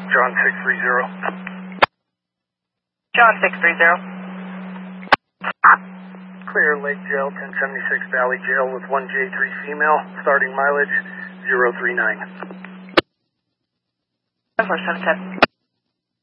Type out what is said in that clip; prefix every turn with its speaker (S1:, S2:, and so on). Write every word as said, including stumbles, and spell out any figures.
S1: John six three zero.
S2: John six three zero.
S1: Clear Lake Jail, ten seventy-six Valley Jail with one J three female, starting mileage zero three nine.
S2: four seven seven.